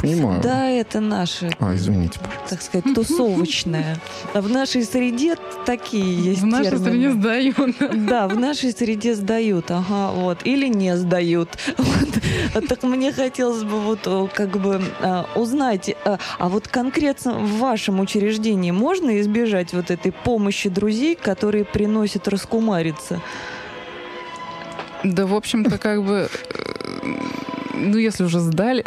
понимаю. Да, это наши, Извините. так сказать, тусовочные. В нашей среде такие есть термины. В нашей термины. среде сдают. Да, в нашей среде сдают, вот. Или не сдают. Вот. Так мне хотелось бы узнать, а вот конкретно в вашем учреждении можно избежать вот этой помощи друзей, которые приносят раскумариться? Да, в общем-то, если уже сдали,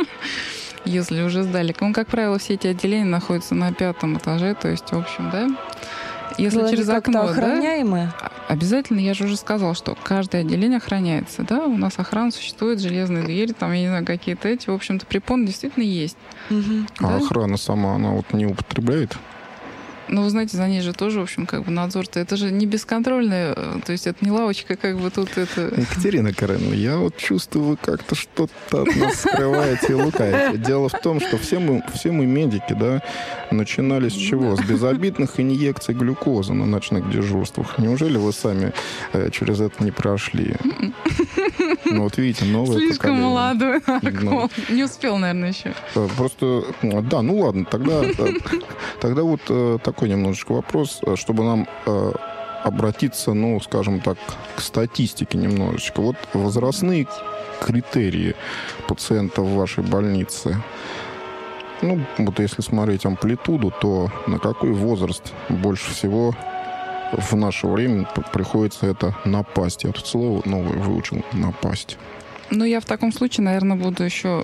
как правило, все эти отделения находятся на 5-м этаже, то есть, в общем, да. Если через окно, охраняемые? Да, обязательно, я же уже сказала, что каждое отделение охраняется, да, у нас охрана существует, железные двери, там, я не знаю, какие-то в общем-то, препоны действительно есть. Угу. А охрана сама, она не употребляет? Ну, вы знаете, за ней же тоже, в общем, надзор-то. Это же не бесконтрольное, то есть это не лавочка, тут это... Екатерина Каренина, я чувствую, вы как-то что-то от нас скрываете и лукаете. Дело в том, что все мы медики, да, начинали с чего? С безобидных инъекций глюкозы на ночных дежурствах. Неужели вы сами через это не прошли? Ну, вот видите, новое слишком поколение. молодой. Не успел, наверное, еще. Просто, да, ну ладно, тогда вот такой немножечко вопрос, чтобы нам обратиться, скажем так, к статистике немножечко. Вот возрастные критерии пациента в вашей больнице. Вот если смотреть амплитуду, то на какой возраст больше всего в наше время приходится это напасть? Я тут слово новое выучил, напасть. Я в таком случае, наверное, буду еще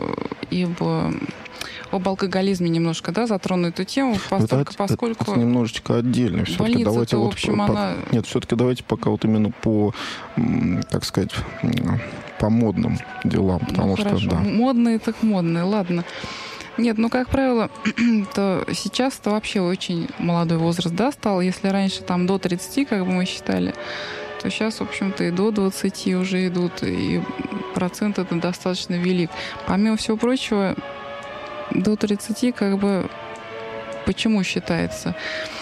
об алкоголизме немножко, затрону эту тему, поскольку... Это немножечко отдельно. Все-таки давайте в общем, Нет, все-таки давайте пока именно по, так сказать, по модным делам, потому что... Да. Модные так модные, ладно. Нет, как правило, то сейчас-то вообще очень молодой возраст, стал. Если раньше до 30, мы считали, то сейчас, в общем-то, и до 20 уже идут, и процент это достаточно велик. Помимо всего прочего, до 30 почему считается?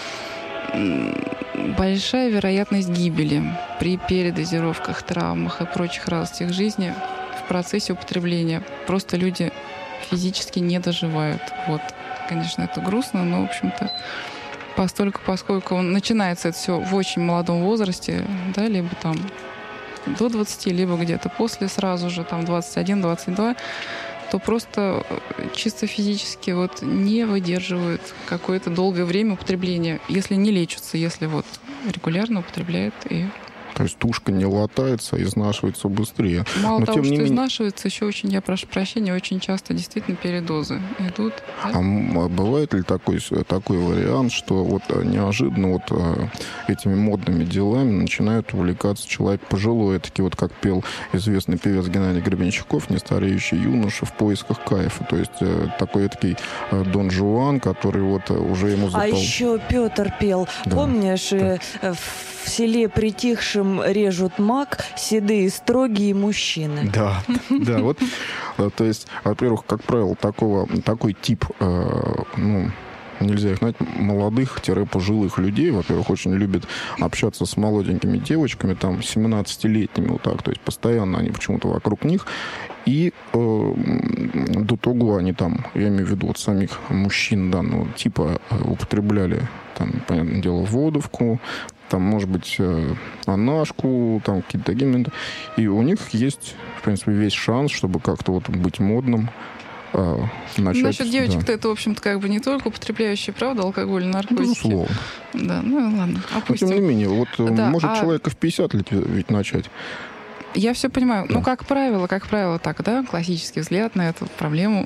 Большая вероятность гибели при передозировках, травмах и прочих радостях жизни в процессе употребления. Просто люди физически не доживают. Конечно, это грустно, но, в общем-то, поскольку начинается это все в очень молодом возрасте, либо до 20, либо где-то после сразу же, 21-22, то просто чисто физически не выдерживают какое-то долгое время употребления, если не лечатся, если регулярно употребляют и... То есть тушка не латается, а изнашивается быстрее. Мало того, что изнашивается, еще я прошу прощения, очень часто действительно передозы идут. Да? А бывает ли такой вариант, что неожиданно этими модными делами начинает увлекаться человек пожилой, таки как пел известный певец Геннадий Гребенщиков, нестареющий юноша в поисках кайфа. То есть такой Дон Жуан, который уже ему запал. А еще Петр пел. Да. Помнишь, да. В селе притихшем режут мак седые строгие мужчины. Да. То есть, во-первых, как правило, такой тип, нельзя их знать, молодых-пожилых людей, во-первых, очень любят общаться с молоденькими девочками, 17-летними, то есть постоянно они почему-то вокруг них, и до того они я имею в виду самих мужчин данного типа употребляли, понятное дело, водовку, может быть, анашку, какие-то такие моменты. И у них есть, в принципе, весь шанс, чтобы как-то быть модным, начать... Насчет девочек-то это, в общем-то, не только употребляющие, правда, алкоголь, наркотики. Безусловно. Да, ладно, опустим. Но, тем не менее, может человека в 50 лет ведь начать. Я все понимаю. Да. Как правило, так, классический взгляд на эту проблему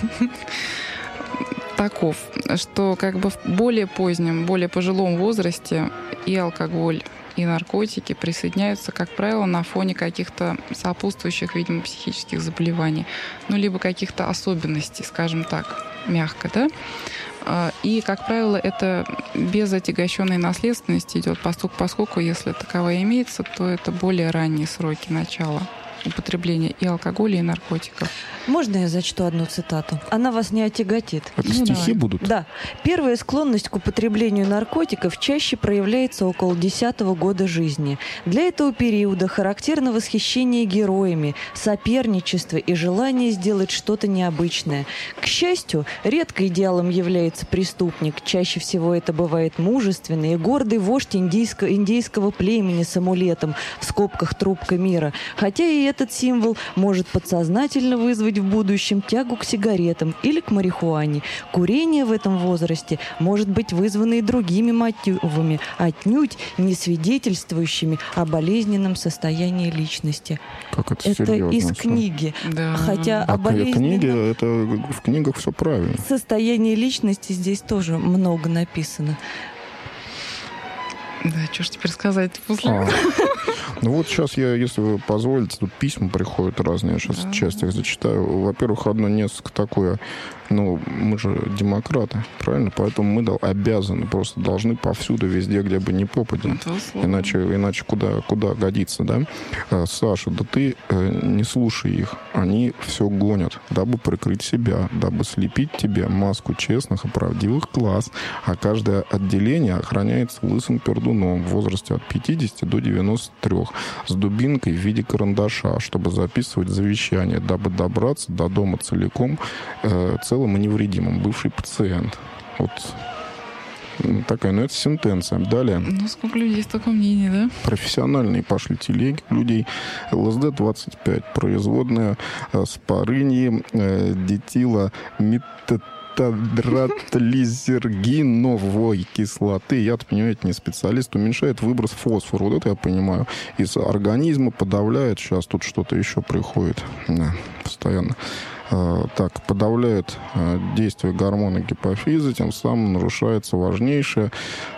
таков, что в более позднем, более пожилом возрасте и алкоголь, и наркотики присоединяются, как правило, на фоне каких-то сопутствующих, видимо, психических заболеваний, либо каких-то особенностей, скажем так, мягко, да? И, как правило, это без отягощенной наследственности идет, поскольку, если таковая имеется, то это более ранние сроки начала употребления и алкоголя, и наркотиков. Можно я зачту одну цитату? Она вас не отяготит. Это стихи будут? Да. Первая склонность к употреблению наркотиков чаще проявляется около 10-го года жизни. Для этого периода характерно восхищение героями, соперничество и желание сделать что-то необычное. К счастью, редко идеалом является преступник. Чаще всего это бывает мужественный и гордый вождь индейского племени с амулетом, в скобках трубка мира. Хотя и этот символ может подсознательно вызвать в будущем тягу к сигаретам или к марихуане. Курение в этом возрасте может быть вызвано и другими мотивами, отнюдь не свидетельствующими о болезненном состоянии личности. Как это серьезно, из что? книги. Да. Хотя о болезненном... Книги, это в книгах все правильно. Состояние личности здесь тоже много написано. Да, что ж теперь сказать после? Ну вот сейчас я, если вы позволите, тут письма приходят разные, я сейчас часть их зачитаю. Во-первых, одно несколько такое, мы же демократы, правильно? Поэтому мы обязаны, просто должны повсюду, везде, где бы ни попадя. Иначе куда годится, да? Саша, да ты не слушай их. Они все гонят, дабы прикрыть себя, дабы слепить тебе маску честных и правдивых глаз. А каждое отделение охраняется лысым пердуном в возрасте от 50 до 93 с дубинкой в виде карандаша, чтобы записывать завещание, дабы добраться до дома целиком, целым и невредимым. Бывший пациент. Вот такая, это сентенция. Далее. Сколько людей, столько мнений, да? Профессиональные пошли телеги людей. ЛСД-25. Производная спорыньи, дитила, метадратлизергиновой кислоты. Я-то, понимаете, не специалист. Уменьшает выброс фосфора. Вот это я понимаю. Из организма подавляет. Сейчас тут что-то еще приходит. Постоянно. Так, подавляет действие гормона гипофиза, тем самым нарушается важнейшая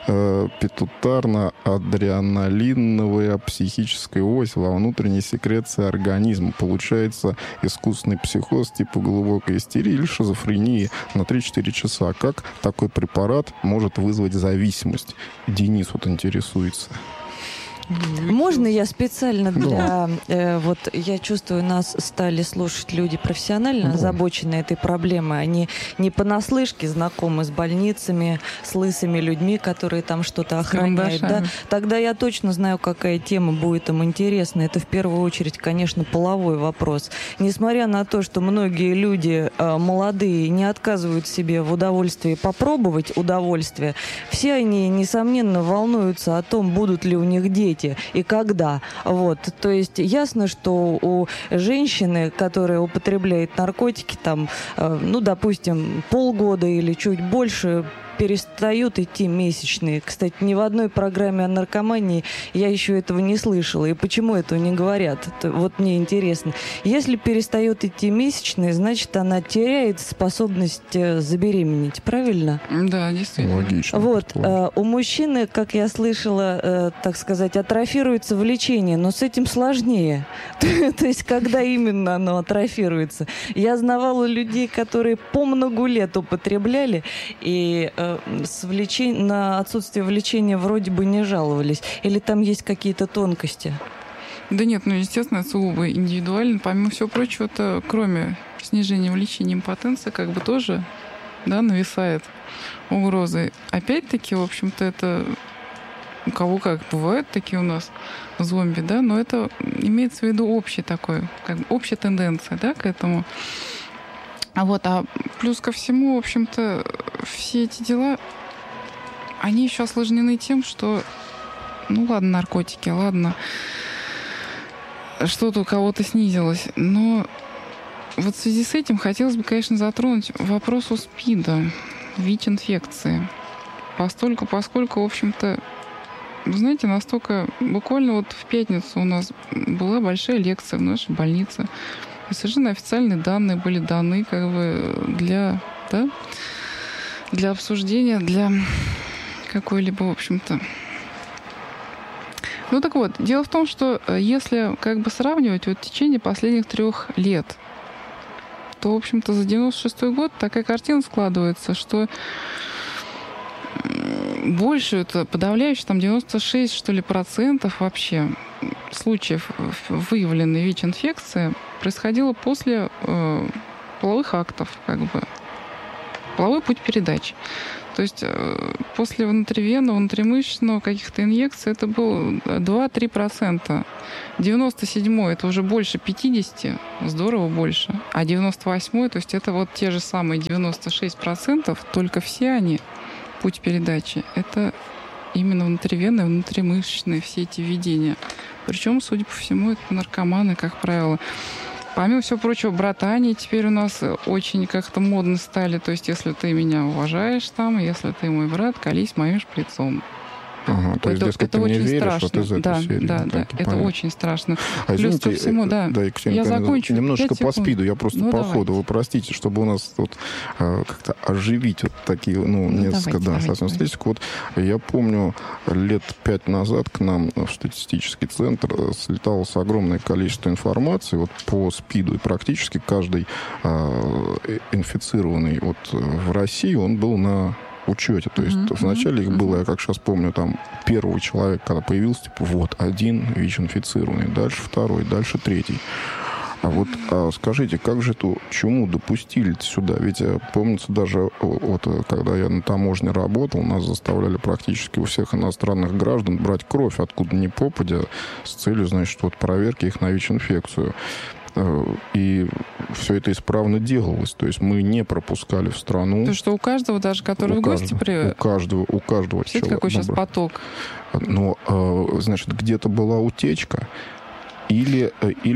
питутарно-адреналиновая психическая ось во внутренней секреции организма. Получается искусственный психоз типа глубокой истерии или шизофрении на 3-4 часа. Как такой препарат может вызвать зависимость? Денис вот интересуется. Можно я специально для... я чувствую, нас стали слушать люди профессионально озабоченные этой проблемой. Они не понаслышке знакомы с больницами, с лысыми людьми, которые там что-то охраняют. Да? Тогда я точно знаю, какая тема будет им интересна. Это в первую очередь, конечно, половой вопрос. Несмотря на то, что многие люди молодые не отказывают себе в удовольствии попробовать удовольствие, все они, несомненно, волнуются о том, будут ли у них дети и когда. То есть ясно, что у женщины, которая употребляет наркотики, допустим, полгода или чуть больше, перестают идти месячные. Кстати, ни в одной программе о наркомании я еще этого не слышала. И почему этого не говорят? Мне интересно. Если перестают идти месячные, значит, она теряет способность забеременеть. Правильно? Да, действительно. Логично. У мужчины, как я слышала, так сказать, атрофируется влечение, но с этим сложнее. То есть, когда именно оно атрофируется? Я знавала людей, которые по много лет употребляли, и на отсутствие влечения вроде бы не жаловались. Или там есть какие-то тонкости? Да нет, естественно, это сугубо индивидуально. Помимо всего прочего, это кроме снижения влечения, импотенция тоже нависает угрозой. Опять-таки, в общем-то, это у кого как. Бывают такие у нас зомби, но это имеется в виду общий такой, общая тенденция, к этому. А плюс ко всему, в общем-то, все эти дела, они еще осложнены тем, что, ладно, наркотики, ладно, что-то у кого-то снизилось, но в связи с этим хотелось бы, конечно, затронуть вопрос у СПИДа, ВИЧ-инфекции. Поскольку, в общем-то, вы знаете, настолько... Буквально в пятницу у нас была большая лекция в нашей больнице. Совершенно официальные данные были даны для обсуждения, для какой-либо, в общем-то. Так вот, дело в том, что если сравнивать в течение последних 3 лет, то, в общем-то, за 96-й год такая картина складывается, что больше, это подавляющее, там 96, что ли, процентов вообще случаев выявленной ВИЧ-инфекции происходило после половых актов, как бы. Половой путь передачи. То есть после внутривенного, внутримышечного каких-то инъекций это было 2-3%. 97-й это уже больше 50, здорово больше. А 98-й, то есть это вот те же самые 96%, только все они, путь передачи, это именно внутривенные, внутримышечные все эти введения. Причем, судя по всему, это наркоманы, как правило. Помимо всего прочего, братания теперь у нас очень как-то модно стали. То есть, если ты меня уважаешь там, если ты мой брат, колись моим шприцом. Ага, то есть, дескать, это ты мне очень веришь, страшно. вот из этой серии. Да, Так, это понятно. очень страшно. А Плюс ко всему, да. Екатерина, Я закончу. немножечко 5 по секунд. спиду, я просто по ходу, вы простите, чтобы у нас тут как-то оживить вот такие, несколько, давайте, совсем статистику. Вот я помню, лет 5 назад к нам в статистический центр слеталось огромное количество информации вот по СПИДу, и практически каждый инфицированный вот в России, он был на учете. То есть вначале их было, я как сейчас помню, там первый человек, когда появился, типа, вот, один ВИЧ-инфицированный, дальше второй, дальше третий. А вот скажите, как же эту чуму допустили сюда? Ведь помнится даже, вот когда я на таможне работал, нас заставляли практически у всех иностранных граждан брать кровь откуда ни попадя с целью, значит, вот проверки их на ВИЧ-инфекцию. И все это исправно делалось. То есть мы не пропускали в страну. То, что у каждого, даже который в гости привез. У каждого Смотрите, какой сейчас поток. Но, значит, где-то была утечка. Или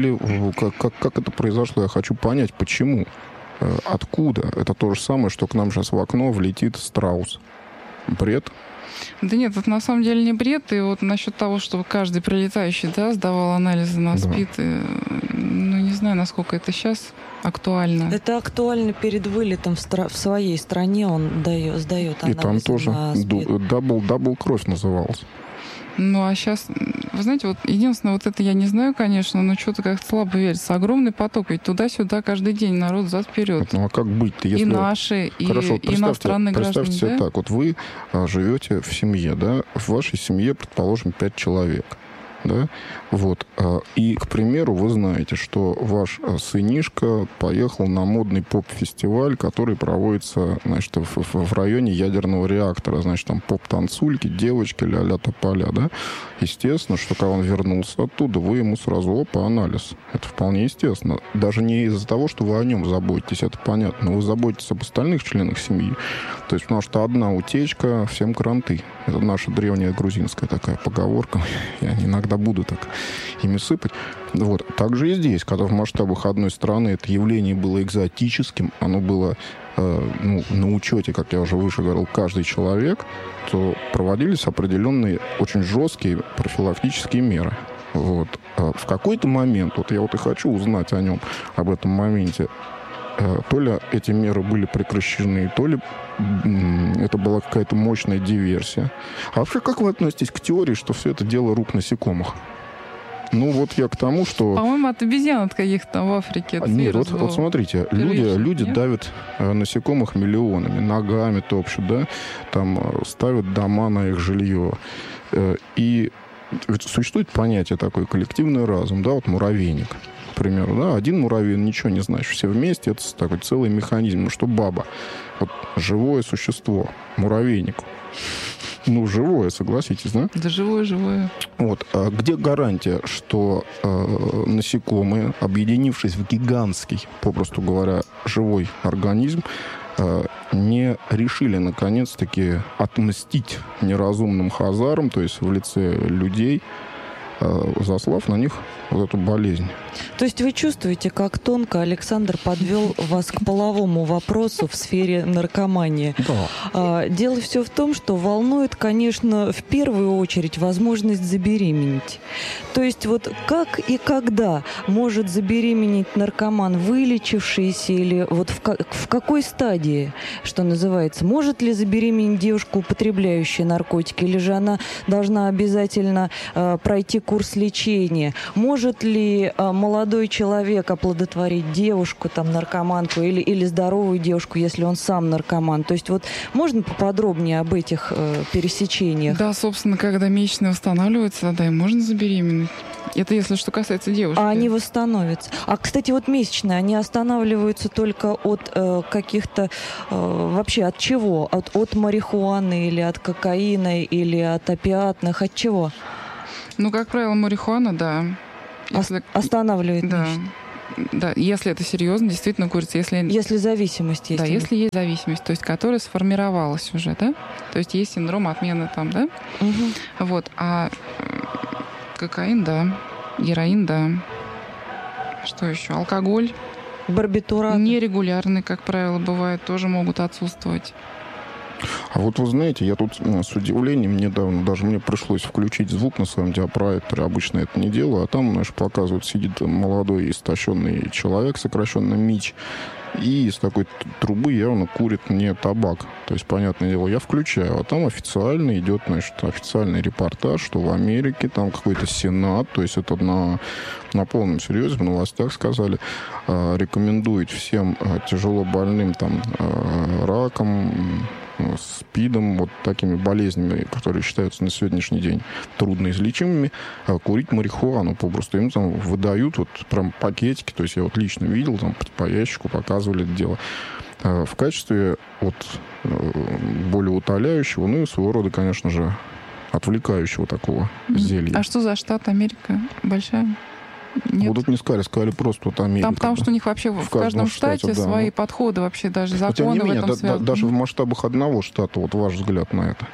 как это произошло, я хочу понять, почему. Откуда? Это то же самое, что к нам сейчас в окно влетит страус. Бред? Да нет, это на самом деле не бред. И вот насчет того, чтобы каждый прилетающий, сдавал анализы на СПИД, не знаю, насколько это сейчас актуально. Это актуально перед вылетом в своей стране, он сдает анализы. И там тоже на СПИД. дабл кровь называлась. Ну, а сейчас, вы знаете, вот единственное, вот это я не знаю, конечно, но что-то как-то слабо верится. Огромный поток, ведь туда-сюда каждый день народ взад-вперед. Ну, а как быть-то? Если... И наши, Хорошо, и иностранные граждане. Представьте себе так, вот вы живете в семье, да, в вашей семье, предположим, 5 человек. Да? Вот. И, к примеру, вы знаете, что ваш сынишка поехал на модный поп-фестиваль, который проводится, значит, в районе ядерного реактора. Значит, там поп-танцульки, девочки, ля-ля тополя, да? Естественно, что когда он вернулся оттуда, вы ему сразу, анализ. Это вполне естественно. Даже не из-за того, что вы о нем заботитесь, это понятно, но вы заботитесь об остальных членах семьи. То есть, потому что одна утечка, всем кранты. Это наша древняя грузинская такая поговорка. Я иногда буду так ими сыпать. Вот. Так же и здесь, когда в масштабах одной страны это явление было экзотическим, оно было на учете, как я уже выше говорил, каждый человек, то проводились определенные очень жесткие профилактические меры. Вот. В какой-то момент, вот я вот и хочу узнать о нем, об этом моменте, то ли эти меры были прекращены, то ли это была какая-то мощная диверсия. А вообще, как вы относитесь к теории, что все это дело рук насекомых? Ну, вот я к тому, что... По-моему, от обезьян от каких-то в Африке. Нет, вот смотрите, люди давят насекомых миллионами, ногами топчут, да, там ставят дома на их жилье. И ведь существует понятие такое, коллективный разум, да, вот муравейник. К примеру, да, один муравей, ничего не значит, все вместе, это такой целый механизм. Ну, что баба? Вот живое существо, муравейник. Ну, живое, согласитесь, да? Да, живое. Вот. А где гарантия, что насекомые, объединившись в гигантский, попросту говоря, живой организм, не решили, наконец-таки, отмстить неразумным хазарам, то есть в лице людей, заслав на них вот эту болезнь. То есть вы чувствуете, как тонко Александр подвел вас к половому вопросу в сфере наркомании. Да. Дело все в том, что волнует, конечно, в первую очередь возможность забеременеть. То есть вот как и когда может забеременеть наркоман, вылечившийся, или вот в какой стадии, что называется? Может ли забеременеть девушка, употребляющая наркотики, или же она должна обязательно пройти курс лечения? Может может ли молодой человек оплодотворить девушку, там, наркоманку или здоровую девушку, если он сам наркоман? То есть вот можно поподробнее об этих пересечениях? Да, собственно, когда месячные восстанавливаются, да, и можно забеременеть. Это если что касается девушки. А они восстановятся. А, кстати, вот месячные, они останавливаются только от каких-то... вообще от чего? От марихуаны или от кокаина или от опиатных? От чего? Ну, как правило, марихуана, да. Останавливает да. месячные. Да, если это серьезно, действительно курица. Если зависимость есть. Да, если есть зависимость, то есть которая сформировалась уже, да? То есть есть синдром отмены там, да? Угу. Вот. А кокаин, да. Героин, да. Что еще? Алкоголь. Барбитураты. Нерегулярный, как правило, бывает, тоже могут отсутствовать. А вот вы знаете, я тут с удивлением недавно, даже мне пришлось включить звук на своем диапроекторе, обычно это не делаю, а там, знаешь, показывают, сидит молодой истощенный человек, сокращенно МИЧ, и из такой трубы явно курит мне табак. То есть, понятное дело, я включаю, а там официально идет, значит, официальный репортаж, что в Америке там какой-то сенат, то есть это на полном серьезе, в новостях сказали, рекомендует всем тяжело больным там раком, СПИДом, вот такими болезнями, которые считаются на сегодняшний день трудноизлечимыми, курить марихуану попросту. Им там выдают вот прям пакетики, то есть я вот лично видел, там по ящику показывали это дело. В качестве вот более утоляющего, ну и своего рода, конечно же, отвлекающего такого зелья. А что за штат Америка? Большая? Нет. Вот тут не сказали просто вот Америка. Там, потому что у них вообще в каждом штате да, свои подходы, вообще даже законы в этом связаны. Даже в масштабах одного штата, вот ваш взгляд на это.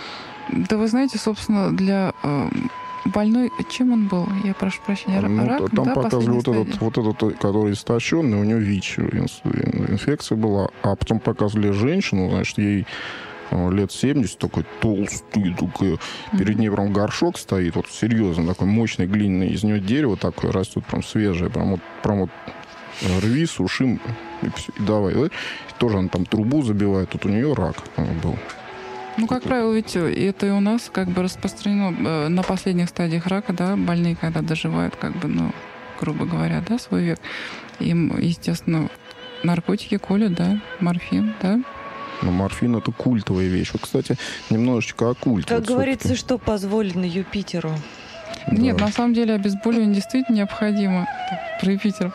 Да вы знаете, собственно, для больной... Чем он был? Я прошу прощения. Рак? Там да, показывали вот этот, который истощенный, у него ВИЧ, инфекция была. А потом показывали женщину, значит, ей лет 70, такой толстый, такой, перед ней прям горшок стоит, вот серьезно, такой мощный глиняный, из него дерево такое растет, прям свежее, прям вот рви, сушим, и давай. Да? Тоже она там трубу забивает, тут у нее рак был. Ну, как правило, ведь это и у нас как бы распространено на последних стадиях рака, да, больные, когда доживают, как бы, ну, грубо говоря, да, свой век, им, естественно, наркотики колят, да, морфин, да. Но морфин — это культовая вещь. Вот, кстати, немножечко о культе. Как вот говорится, что позволено Юпитеру? Да. Нет, на самом деле обезболивание действительно необходимо. Про Юпитер.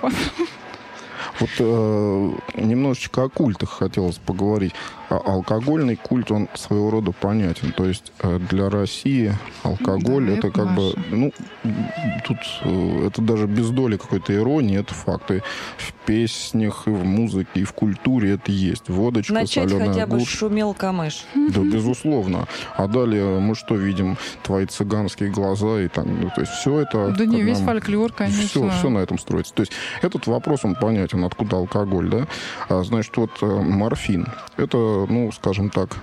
Вот немножечко о культах хотелось поговорить. Алкогольный культ, он своего рода понятен. То есть для России алкоголь, да, это как бы... Ну, тут это даже без доли какой-то иронии, это факты. В песнях, и в музыке, и в культуре это есть. Водочка, начать соленая хотя бы гусь. шумел камыш. Да, безусловно. А далее мы что видим? Твои цыганские глаза и так. Ну, то есть все это... Да не, весь фольклор, конечно. Все на этом строится. То есть этот вопрос, он понятен, откуда алкоголь, да? Значит, вот морфин. Это, ну, скажем так,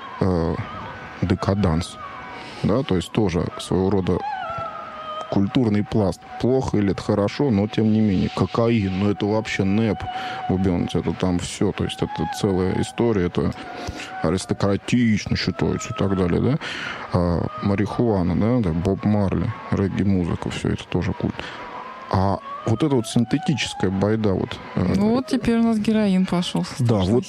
декаданс. Да, то есть тоже своего рода культурный пласт. Плохо или это хорошо, но тем не менее. Кокаин, ну это вообще НЭП, бубенцы, это там все. То есть это целая история, это аристократично считается и так далее, да. Марихуана, да, Боб Марли, регги-музыка, все это тоже культ. А вот эта вот синтетическая байда, вот... Ну вот теперь у нас героин пошел. Да, вот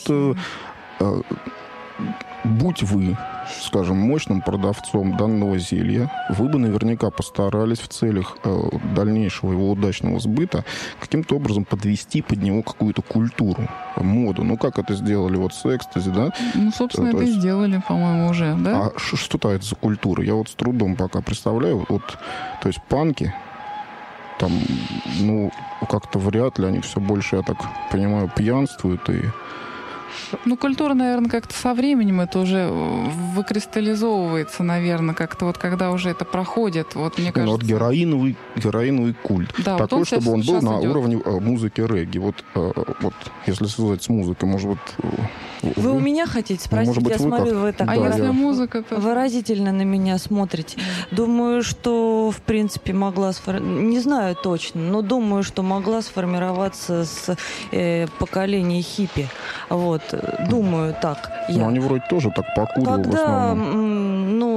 будь вы, скажем, мощным продавцом данного зелья, вы бы наверняка постарались в целях дальнейшего его удачного сбыта каким-то образом подвести под него какую-то культуру, моду. Ну, как это сделали вот с экстази, да? Ну, собственно, это и сделали, по-моему, уже, да? А что-то это за культура? Я вот с трудом пока представляю. Вот, то есть панки, там, ну, как-то вряд ли они все больше, я так понимаю, пьянствуют и... Ну, культура, наверное, как-то со временем это уже выкристаллизовывается, наверное, как-то вот когда уже это проходит. Вот, мне кажется... Вот героиновый культ. Да, такой, вот чтобы он был на идет. уровне музыки регги. Вот если связать с музыкой, может быть... Вы у меня хотите спросить? Может быть, я смотрю, вы так А если музыка, то... выразительно на меня смотрите. Думаю, что, в принципе, могла... Не знаю точно, но думаю, что могла сформироваться с поколения хиппи. Вот. Думаю так. Но они вроде тоже так покуривали в Когда, основном. ну,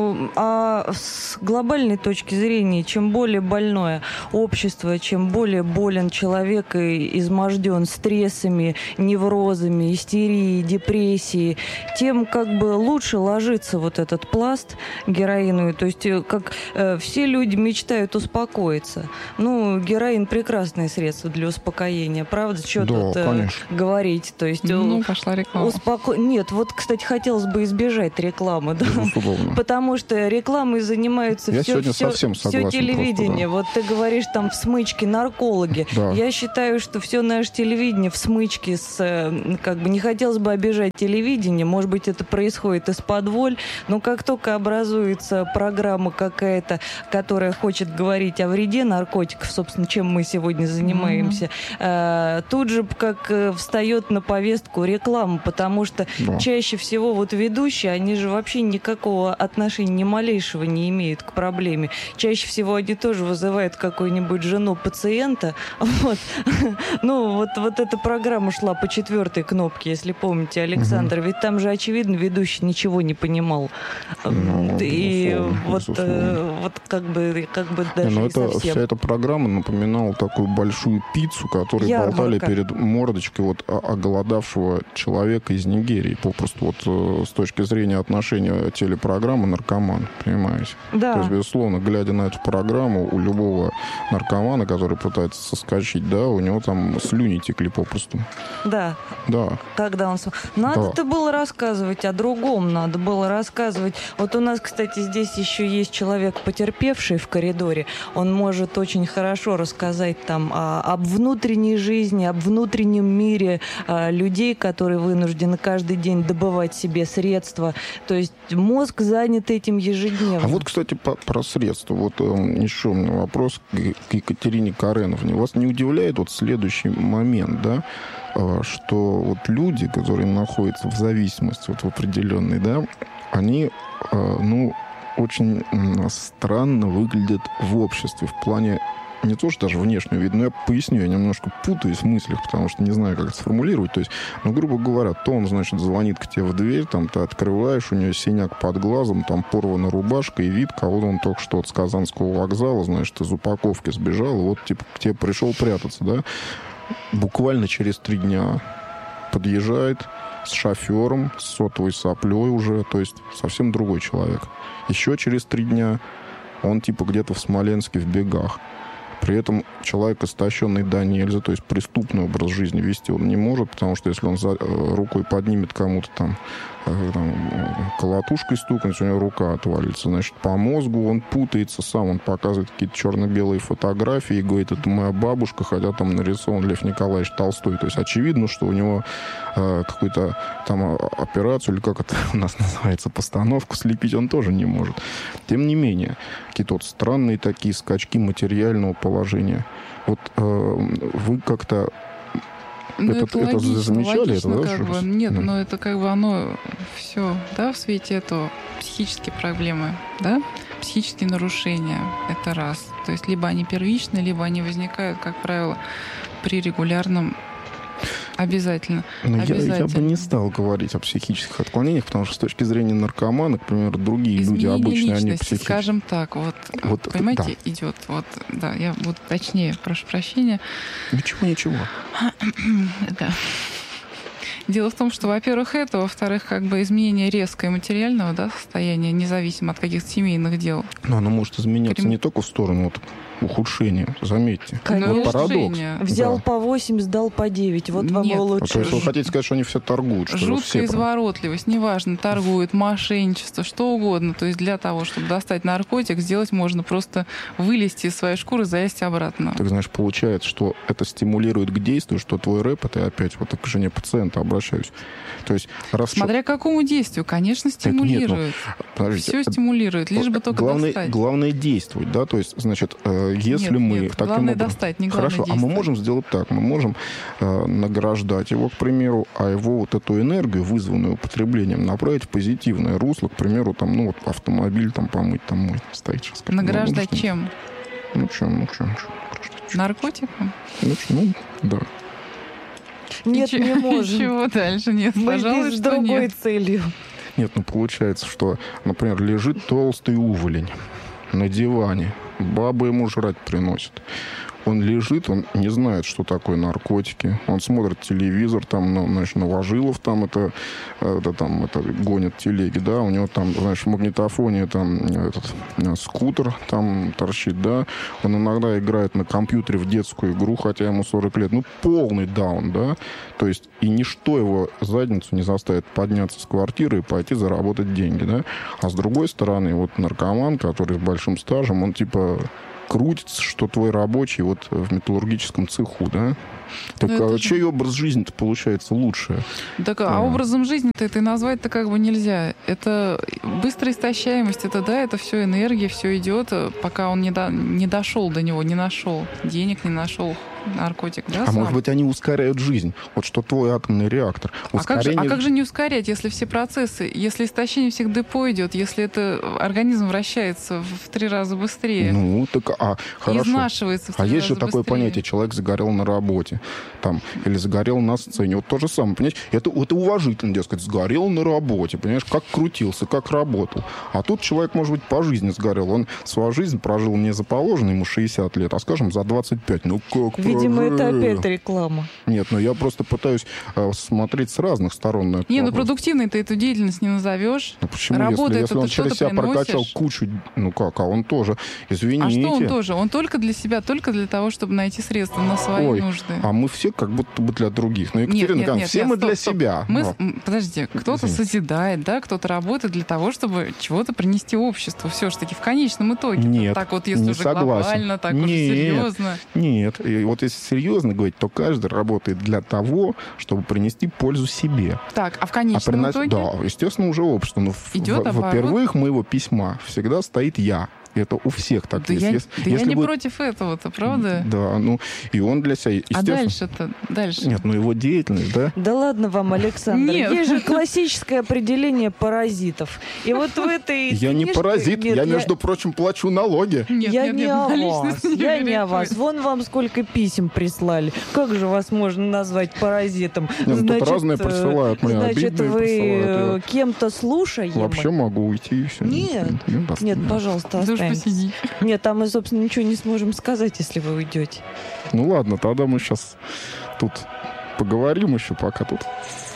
Ну, а с глобальной точки зрения, чем более больное общество, чем более болен человек и изможден стрессами, неврозами, истерией, депрессией, тем как бы лучше ложится вот этот пласт героиновый. То есть как все люди мечтают успокоиться. Ну, героин прекрасное средство для успокоения, правда? Что тут говорить? То есть, пошла реклама. Нет, вот, кстати, хотелось бы избежать рекламы, да? Потому что рекламой занимаются все телевидение. Вот ты говоришь, там в смычке наркологи. Да. Я считаю, что все наше телевидение в смычке как бы не хотелось бы обижать телевидение. Может быть, это происходит из-под воль, но как только образуется программа какая-то, которая хочет говорить о вреде наркотиков, собственно, чем мы сегодня занимаемся, тут же как встает на повестку реклама, потому что чаще всего вот ведущие, они же вообще никакого отношения ни малейшего не имеют к проблеме. Чаще всего они тоже вызывают какую-нибудь жену пациента. Вот. Ну, вот эта программа шла по 4-й кнопке, если помните, Александр. Ведь там же, очевидно, ведущий ничего не понимал. И вот как бы даже не совсем. Вся эта программа напоминала такую большую пиццу, которую болтали перед мордочкой вот оголодавшего человека из Нигерии. Попросту вот с точки зрения отношения телепрограммы наркоман, понимаете? Да. То есть, безусловно, глядя на эту программу, у любого наркомана, который пытается соскочить, да, у него там слюни текли попросту. Да. Да. Когда он... Надо-то было рассказывать о другом, надо было рассказывать. Вот у нас, кстати, здесь еще есть человек, потерпевший в коридоре. Он может очень хорошо рассказать там об внутренней жизни, об внутреннем мире людей, которые вынуждены каждый день добывать себе средства. То есть мозг занят этим ежедневно. А вот, кстати, про средства. Вот еще у меня вопрос к Екатерине Кареновне. Вас не удивляет вот следующий момент, да, что вот люди, которые находятся в зависимости вот в определенной, да, они, очень странно выглядят в обществе в плане не то, что даже внешнего вида, но я поясню, я немножко путаюсь в мыслях, потому что не знаю, как это сформулировать. То есть, грубо говоря, то он, значит, звонит к тебе в дверь, там, ты открываешь, у него синяк под глазом, там, порвана рубашка и вид, кого-то он только что с Казанского вокзала, значит, из упаковки сбежал, и вот, типа, к тебе пришел прятаться, да? Буквально через 3 дня подъезжает с шофером, с сотовой соплей уже, то есть совсем другой человек. Еще через 3 дня он, типа, где-то в Смоленске в бегах. При этом человек истощенный до нельзя, то есть преступный образ жизни вести он не может, потому что если он рукой поднимет кому-то там колотушкой стукнуть, у него рука отвалится. Значит, по мозгу он путается сам, он показывает какие-то черно-белые фотографии и говорит, это моя бабушка, хотя там нарисован Лев Николаевич Толстой. То есть очевидно, что у него какую-то там операцию, или как это у нас называется, постановку слепить он тоже не может. Тем не менее, какие-то вот странные такие скачки материального положения. Вот вы как-то это замечали? Логично, это, да, как бы. Нет, но это как бы оно все, да, в свете этого психические проблемы, да, психические нарушения, это раз. То есть либо они первичны, либо они возникают, как правило, при регулярном обязательно. Я бы не стал говорить о психических отклонениях, потому что с точки зрения наркомана, к примеру, другие люди обычно они психические. Скажем так, вот понимаете, да. Идет, вот, да, я буду точнее, прошу прощения. Ничего. Да. Дело в том, что, во-первых, это, во-вторых, как бы изменение резкое материального, да, состояния, независимо от каких-то семейных дел. Но оно может изменяться не только в сторону вот ухудшения, заметьте. Конечно. Вот парадокс. Взял по 8, сдал по 9. Вот вам его лучше. То есть вы хотите сказать, что они все торгуют? Что жуткая изворотливость, неважно, торгуют, мошенничество, что угодно. То есть для того, чтобы достать наркотик, сделать можно просто вылезти из своей шкуры, залезть обратно. Так, знаешь, получается, что это стимулирует к действию, что твой рэп, это опять вот к жене пациента обращаюсь. То есть, смотря к какому действию, конечно, стимулирует. Все стимулирует, лишь бы только достать. Главное действовать, да, то есть, значит, если мы таким главное образом... достать, не главное Хорошо, действовать. а мы можем сделать так, мы можем награждать его, к примеру, а его вот эту энергию, вызванную употреблением, направить в позитивное русло, к примеру, там, ну вот автомобиль там помыть, там мой стоит сейчас. Награждать чем? Чем? Наркотиком? Да. Нет, не можем. Чего дальше? Нет, мы пожалуй, здесь с другой нет. целью. Нет, ну получается, что, например, лежит толстый уволень на диване, баба ему жрать приносит. Он лежит, он не знает, что такое наркотики. Он смотрит телевизор, там, значит, Новожилов там это гонят телеги, да, у него там, знаешь, в магнитофоне там этот скутер там торчит, да. Он иногда играет на компьютере в детскую игру, хотя ему 40 лет. Ну, полный даун, да. То есть, и ничто его задницу не заставит подняться с квартиры и пойти заработать деньги, да. А с другой стороны, вот наркоман, который с большим стажем, он типа крутится, что твой рабочий вот в металлургическом цеху, да? Так чей образ жизни-то получается лучше? Так, а образом жизни-то это и назвать-то как бы нельзя. Это быстрая истощаемость, это да, это все энергия, все идет, пока он не дошел до него, не нашел денег, не нашел наркотик, да? А может быть, они ускоряют жизнь? Вот что твой атомный реактор. А как же не ускорять, если все процессы, если истощение всех депо идет, если это организм вращается в 3 раза быстрее? Ну, так, хорошо. Изнашивается в 3 раза есть же такое быстрее. понятие, человек загорел на работе, там, или загорел на сцене. Вот то же самое, понимаешь? Это уважительно, дескать, сгорел на работе, понимаешь, как крутился, как работал. А тут человек, может быть, по жизни сгорел. Он свою жизнь прожил не за положенные ему 60 лет, а, скажем, за 25. Ну, как Видимо, это опять реклама. Нет, ну я просто пытаюсь смотреть с разных сторон на это. Не, ну продуктивной ты эту деятельность не назовешь. Ну почему? Работа, если он через себя прокачал кучу, ну как, а он тоже, извините. А что он тоже? Он только для себя, только для того, чтобы найти средства на свои нужды. А мы все как будто бы для других. Ну, Екатерина, все мы для себя. Подожди, кто-то созидает, да, кто-то работает для того, чтобы чего-то принести обществу. Все-таки в конечном итоге. Нет, так вот, если не уже согласен. Глобально, так уже серьезно. Нет, и вот если серьезно говорить, то каждый работает для того, чтобы принести пользу себе. Так, а в конечном итоге? Да, естественно, уже общество. Но во-первых, моего письма всегда стоит «я». Это у всех так да есть. Я не против этого-то, правда? Да, ну, и он для себя... А дальше-то? Дальше? Нет, ну его деятельность, да? Да ладно вам, Александр. Нет. Есть же классическое определение паразитов. И вот в этой Я не паразит, я, между прочим, плачу налоги. Я не о вас. Вон вам сколько писем прислали. Как же вас можно назвать паразитом? Тут разные присылают, мои значит, обидные вы присылают. Кем-то слушаете? Вообще могу уйти и все. Нет, пожалуйста, оставайтесь. Нет, там мы, собственно, ничего не сможем сказать, если вы уйдете. Ну ладно, тогда мы сейчас тут поговорим еще, пока тут